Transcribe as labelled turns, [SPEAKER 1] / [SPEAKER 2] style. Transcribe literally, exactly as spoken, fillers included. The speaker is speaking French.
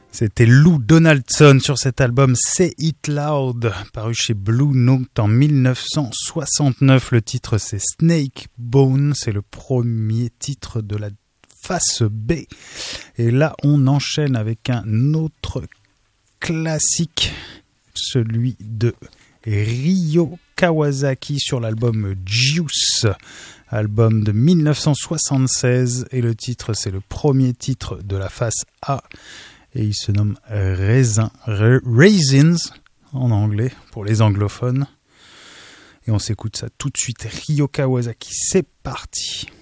[SPEAKER 1] C'était Lou Donaldson sur cet album Say It Loud, paru chez Blue Note en dix-neuf cent soixante-neuf. Le titre c'est Snake Bone, c'est le premier titre de la face B. Et là on enchaîne avec un autre classique, celui de Ryo Kawasaki sur l'album Juice, album de dix-neuf cent soixante-seize, et le titre c'est le premier titre de la face A. Et il se nomme Raisin, Raisins en anglais pour les anglophones. Et on s'écoute ça tout de suite. Ryo Kawasaki, c'est parti.